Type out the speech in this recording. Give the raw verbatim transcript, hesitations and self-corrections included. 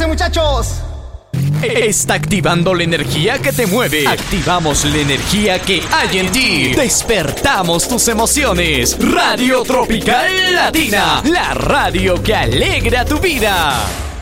¡Prepárense, muchachos! Está activando la energía que te mueve. Activamos la energía que hay en ti. Despertamos tus emociones. Radio Tropical Latina, la radio que alegra tu vida.